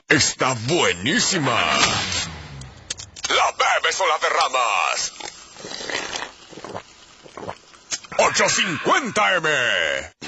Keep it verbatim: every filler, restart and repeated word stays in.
Está buenísima. La bebes o la derramas. ocho cincuenta eme.